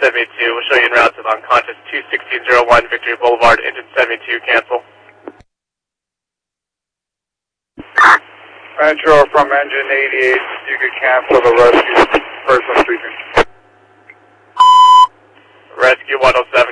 72. We'll show you en route to the unconscious 21601 Victory Boulevard, engine 72, cancel. Metro from engine 88, you could cancel the rescue. Person speaking. Rescue 107.